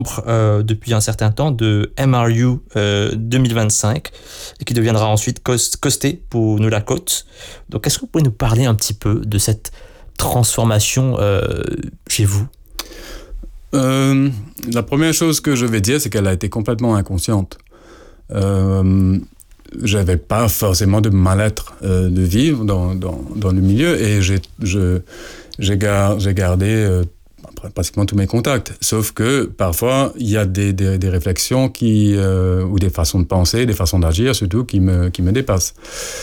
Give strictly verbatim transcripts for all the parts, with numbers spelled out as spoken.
euh, depuis un certain temps de M R U euh, deux mille vingt-cinq et qui deviendra ensuite Cost- Costé pour nous la côte. Donc, est-ce que vous pouvez nous parler un petit peu de cette transformation euh, chez vous? Euh, la première chose que je vais dire, c'est qu'elle a été complètement inconsciente. Euh, j'avais pas forcément de mal-être euh, de vivre dans, dans, dans le milieu et j'ai, je, j'ai, gar, j'ai gardé euh, pratiquement tous mes contacts. Sauf que parfois, il y a des, des, des réflexions qui, euh, ou des façons de penser, des façons d'agir surtout, qui me, qui me dépassent.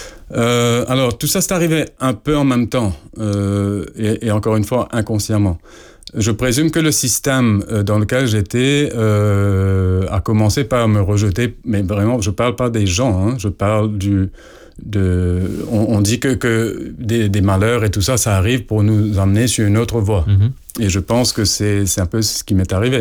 Euh, alors, tout ça, c'est arrivé un peu en même temps euh, et, et encore une fois, inconsciemment. Je présume que le système dans lequel j'étais euh, a commencé par me rejeter, mais vraiment, je parle pas des gens, hein, je parle du... De, on, on dit que, que des, des malheurs et tout ça, ça arrive pour nous emmener sur une autre voie. Mm-hmm. Et je pense que c'est, c'est un peu ce qui m'est arrivé.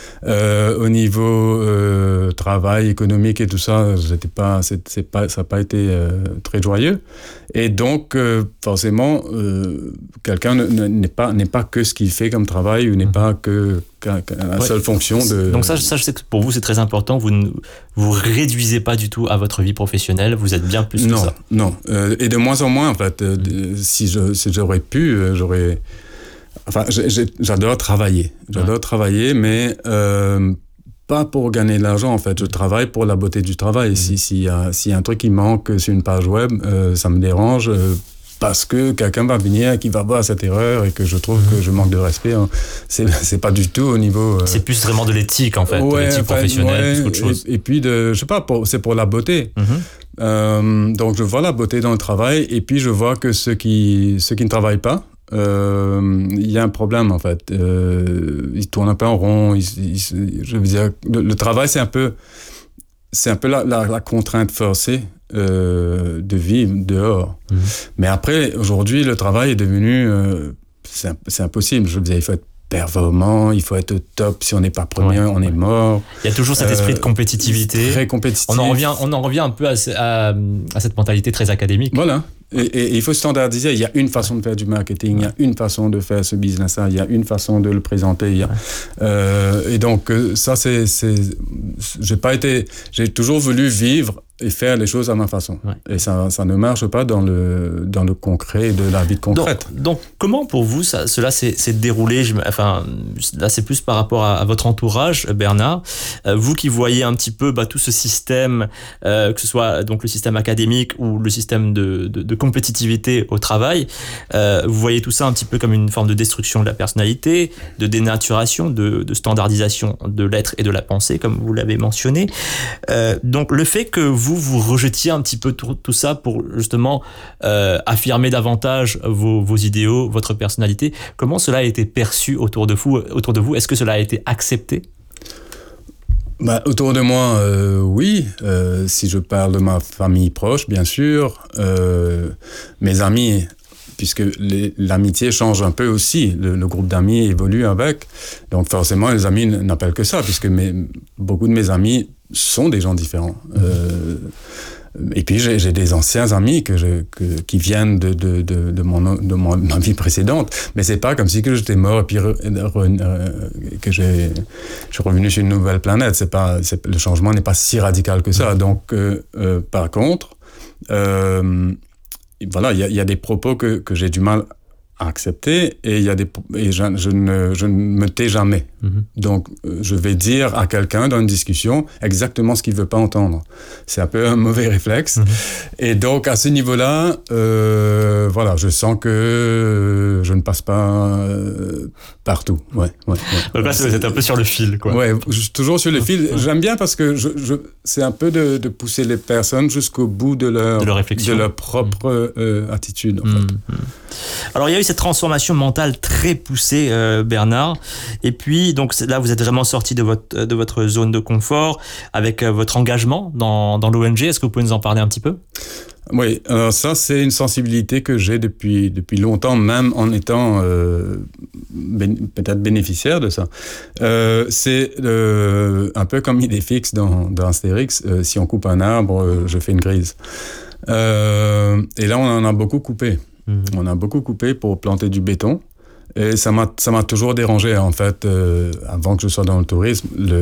Euh, au niveau euh, travail, économique et tout ça, j'étais pas, c'est, c'est pas, ça n'a pas été euh, très joyeux. Et donc, euh, forcément, euh, quelqu'un ne, n'est, pas, n'est pas que ce qu'il fait comme travail ou n'est mmh. pas que, que, que la ouais. seule fonction de... Donc ça, ça, je sais que pour vous, c'est très important. Vous ne vous réduisez pas du tout à votre vie professionnelle. Vous êtes bien plus non, que ça. Non, euh, et de moins en moins, en fait. Euh, mmh. si, je, si j'aurais pu, euh, j'aurais... Enfin, j'ai, j'ai, j'adore travailler. J'adore ouais. travailler, mais euh, pas pour gagner de l'argent, en fait. Je travaille pour la beauté du travail. Mmh. Si, si y a, s'il y a un truc qui manque sur une page web, euh, ça me dérange euh, parce que quelqu'un va venir qui va voir cette erreur et que je trouve mmh. que je manque de respect. Hein. C'est, c'est pas du tout au niveau... Euh... C'est plus vraiment de l'éthique, en fait. Ouais, de l'éthique enfin, professionnelle, ouais, plus qu'autre chose. Et, et puis, de, je sais pas, pour, c'est pour la beauté. Mmh. Euh, donc, je vois la beauté dans le travail et puis je vois que ceux qui, ceux qui ne travaillent pas, il euh, y a un problème en fait. Euh, ils tournent un peu en rond. Ils, ils, je veux dire, le, le travail c'est un peu, c'est un peu la, la, la contrainte forcée euh, de vivre dehors. Mmh. Mais après, aujourd'hui, le travail est devenu, euh, c'est, c'est impossible. Je veux dire, il faut être performant, il faut être au top. Si on n'est pas premier, ouais, on ouais. est mort. Il y a toujours cet esprit euh, de compétitivité. Très compétitif. On en revient, on en revient un peu à, à, à cette mentalité très académique. Voilà. Et, et, et il faut standardiser. Il y a une façon de faire du marketing, ouais. il y a une façon de faire ce business-là, il y a une façon de le présenter. Il y a, ouais. euh, et donc, ça, c'est, c'est, j'ai pas été, j'ai toujours voulu vivre et faire les choses à ma façon. Ouais. Et ça, ça ne marche pas dans le, dans le concret de la vie concrète. Donc, donc comment pour vous ça, cela s'est, s'est déroulé? Je, enfin, là, c'est plus par rapport à, à votre entourage, Bernard. Euh, vous qui voyez un petit peu bah, tout ce système, euh, que ce soit donc le système académique ou le système de, de, de compétitivité au travail, euh, vous voyez tout ça un petit peu comme une forme de destruction de la personnalité, de dénaturation, de, de standardisation de l'être et de la pensée, comme vous l'avez mentionné. Euh, donc, le fait que vous vous vous rejetiez un petit peu tout, tout ça pour justement euh, affirmer davantage vos, vos idéaux, votre personnalité. Comment cela a été perçu autour de vous, autour de vous? Est-ce que cela a été accepté? Bah, autour de moi, euh, oui. Euh, si je parle de ma famille proche, bien sûr. Euh, mes amis, puisque les, l'amitié change un peu aussi. Le, le groupe d'amis évolue avec. Donc forcément, les amis n'appellent que ça, puisque mes, beaucoup de mes amis sont des gens différents. Mmh. Euh, et puis j'ai, j'ai des anciens amis que je, que, qui viennent de, de, de, de, mon, de mon, ma vie précédente, mais c'est pas comme si que j'étais mort et puis re, re, euh, que j'ai, je suis revenu sur une nouvelle planète. C'est pas, c'est, le changement n'est pas si radical que ça. Mmh. Donc euh, euh, par contre, euh, voilà, il y a, y a des propos que, que j'ai du mal à accepter et il y a des et je, je ne je ne me tais jamais. Mm-hmm. Donc je vais dire à quelqu'un dans une discussion exactement ce qu'il veut pas entendre. C'est un peu un mauvais réflexe. Mm-hmm. Et donc à ce niveau-là, euh, voilà, je sens que je ne passe pas euh, partout. Ouais, ouais, ouais. Donc là, vous êtes un peu sur le fil, quoi. Ouais, je suis toujours sur le fil. J'aime bien parce que je, je c'est un peu de, de pousser les personnes jusqu'au bout de leur de leur réflexion, de leur propre mm. euh, attitude, en mm. fait. Alors il y a eu cette transformation mentale très poussée, euh, Bernard. Et puis donc là vous êtes vraiment sorti de votre de votre zone de confort avec euh, votre engagement dans dans l'O N G. Est-ce que vous pouvez nous en parler un petit peu? Oui, alors ça c'est une sensibilité que j'ai depuis depuis longtemps, même en étant euh, bé- peut-être bénéficiaire de ça. Euh, c'est euh, un peu comme Idéfix dans dans Astérix. Euh, si on coupe un arbre, euh, je fais une grise. Euh, et là on en a beaucoup coupé. Mmh. On a beaucoup coupé pour planter du béton. Et ça m'a, ça m'a toujours dérangé, en fait, euh, avant que je sois dans le tourisme, le,